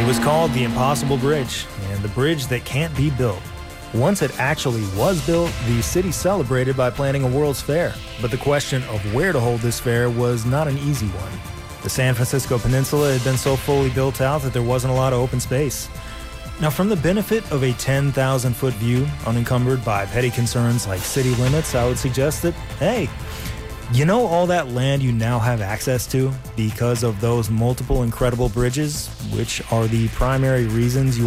was called the Impossible Bridge, and the bridge that can't be built. Once it actually was built, the city celebrated by planning a World's Fair. But the question of where to hold this fair was not an easy one. The San Francisco Peninsula had been so fully built out that there wasn't a lot of open space. Now, from the benefit of a 10,000-foot view, unencumbered by petty concerns like city limits, I would suggest that, hey, you know all that land you now have access to because of those multiple incredible bridges, which are the primary reasons you